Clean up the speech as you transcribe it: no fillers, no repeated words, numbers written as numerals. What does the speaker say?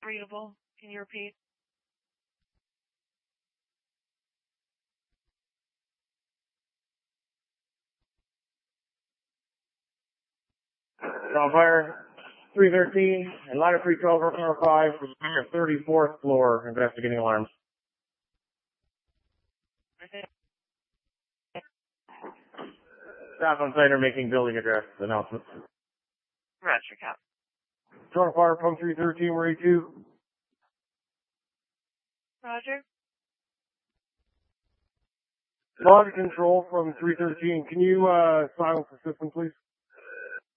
readable. Can you repeat? On fire 313 and ladder 312 or 5 from the 34th floor investigating alarms. Staff on site are making building address announcements. Roger, Cap. On fire from 313, we're A2. Roger. Log control from 313. Can you silence the system, please?